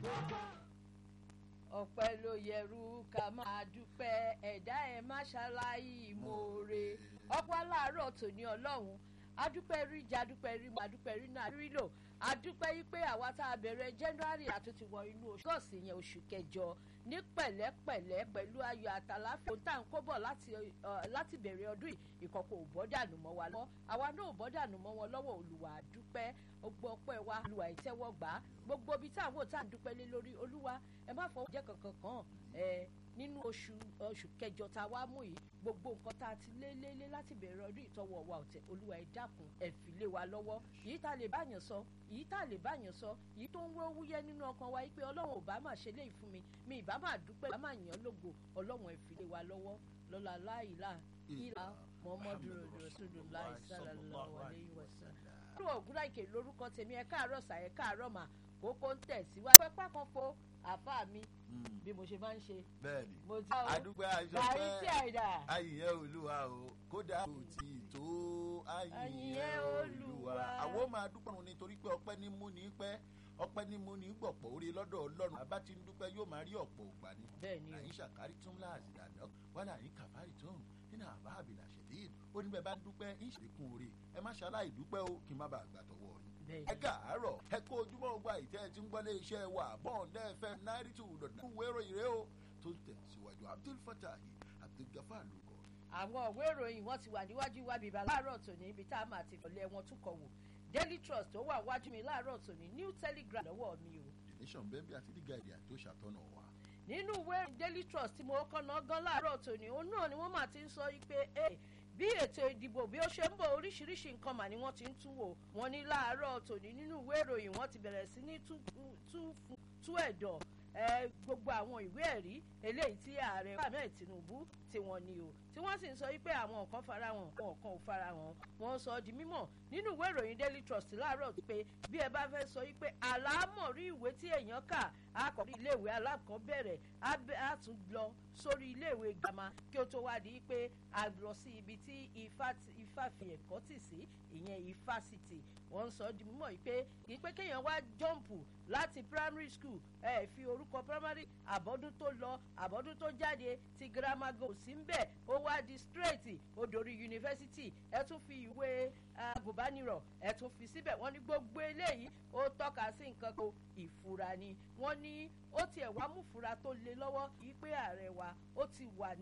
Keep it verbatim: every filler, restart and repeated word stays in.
ọpẹ́ ló yẹrù ká máa dúpẹ́ ẹ̀dá ẹ̀ má ṣaláì moore ọpọ́ aláàárọ̀ tòní ọlọ́run adúpẹ́ rí jẹ adúpẹ́ rí mọ adúpẹ́ rí náà rí lò adúpẹ́ yí pé àwa tá a bẹ̀rẹ̀ January àtúntì wọ inú oṣù gọ́ọ̀sì yẹn oṣù kẹjọ ní pẹ̀lẹ́pẹ̀lẹ́ pẹ̀lú ayọ̀ àtàláfíà ohun tá à ń kó bọ̀ láti bẹ̀rẹ̀ ọdún yìí ìkọ̀kọ̀ ò bọ́ dànù mọ́ wa lọ́wọ́ àwa náà ò bọ́ dànù mọ́ wọn lọ́wọ́ Olúwa dúpẹ́ gbogbo ọpẹ́ wa Olúwa ìtẹ́wọ́ gbà á gbogbo ibi tá à ń wò tá à ń dúpẹ́ lé lórí Olúwa ẹ má fọwọ́ jẹ́ kankan kan ẹ nínú oṣù oṣù kẹjọ tá a wá mú yìí gbogbo nǹkan tá a ti lé lé lé láti bẹ̀rẹ̀ ọdún ìtọ́wọ́ wa ọ̀tẹ̀ Olúwa ẹ dákun ẹ fi lé wa lọ́wọ́ yìí tá a lè báyàn sọ yìí tá a lè báyàn sọ yìí tó ń wó wúyẹ́ nínú ọkàn wa yìí pé Ọlọ́run ò bá máa ṣe léyìí fún mi mi ì bá máa dúpẹ́ bá máa yàn án lógo Ọlọ́run ẹ fi lé wa lọ́wọ́ lọ́la láìlá ìlà Muhammadu Rasulullah sallallahu alaihi wasallam. Olúwa Ògúnláìkè lórúkọ tèmi ẹ káàárọ̀ sà ẹ káàárọ̀ mà kókó ń tẹ̀síwájú pẹ́pẹ́ kan fo àfa mi bí mo ṣe máa ń ṣe. bẹ́ẹ̀ni mo ti ọ adúpẹ́ gàrí tí àìsọpẹ́ àìdá. ayìyẹ Olúwa o kódà kò tí ì tó ayìyẹ Olúwa. àwọn máa dúpẹ́ òun nítorí pé ọpẹ́ ní mú ní pẹ́ ọpẹ́ ní mú ní gbọ̀pọ̀ orí lọ́dọ̀ Ọlọ́run àbá tí ń dúpẹ́ yóò máa rí ọ̀pọ̀ ògbà ni. bẹ́ẹ̀ni o àyín ṣàkárí tún láàzì dàdọ́ wọn là yín kàfárì tún nínú àbá àbìlà ṣèdíìd ó ní bẹ́ẹ̀ bá dúpẹ́ ń ṣèkún orí ẹ má ṣaláì dúpẹ́ o kí n má bàa gbà tọwọ́ yín. ẹ káàárọ̀ ẹ kó ojúmọ́ ọgbà ìtẹ́ ẹ ti ń gbọ́lé iṣẹ́ wa bọ́ọ̀n lẹ́ẹ̀fẹ́ náírà two dot nine ìwé ìròyìn rẹ o tó ń tẹ̀síwájú Abdul Fatahi Abdul Gafar lóko. àwọn ìwé ìròyìn wọn ti wà níwájú wa bíbá láàárọ̀ tòní ibi tá a máa ti tọ̀lé wọn tún kọ̀ wò Daily Trust tó wà wájú mi láàárọ̀ tòní New Telegraph lọ́wọ́ mi o. The Nation bẹ́ẹ̀ bí àti The Guardian tó ṣàtọ́nà wa. nínú ìwé Daily Trust tí mo kọ́ náà gan láàárọ̀ tòní òun náà ni wọ́n máa ti ń sọ pé bí ètò ìdìbò bí ó ṣe ń bọ̀ oríṣiríṣi nǹkan mà ni wọ́n ti ń tún wò wọ́n ní láàárọ̀ tòní nínú ìwé ìròyìn wọ́n ti bẹ̀rẹ̀ sí ní tú ẹ̀dọ̀ gbogbo àwọn ìwé ẹ̀rí eléyìí tí ààrẹ Ahmed Tinubu tí wọ́n ní o tí wọ́n sì ń sọ wípé àwọn nǹkan farahàn àwọn nǹkan ò farahàn wọ́n sọ di mímọ̀ nínú ìwé ìròyìn Daily Trust láàárọ̀ pé bí ẹ bá fẹ́ sọ wípé àlámọ̀rí ìwé tí èèyàn kà á kọ́ iléèwé alákọ̀ọ́bẹ̀rẹ̀ á tún lọ sórí iléèwé girama kí ó tó wá di pé a lọ sí ibi tí ifá fi ẹ̀kọ́ tì sí ìyẹn ifásitì wọ́n ń sọ di mímọ̀ pé kì í pé kéèyàn wá jọ́ǹpù láti primary school ẹ fi orúkọ primary àbọ̀dún tó lọ àbọ̀dún tó jáde ti girama go sí ń bẹ̀ ó wá di straight ó dorí yunifásitì ẹ tún fi ìwé agùnbánirọ̀ ẹ tún fi síbẹ̀ wọ́n ní gbogbo eléyìí ó tọ́ka sí nǹkan kan ìfura ni wọ́n ní ó tiẹ̀ wá mú fura tó le lọ́wọ́ yìí pé ààrẹ wa ó ti wà ní.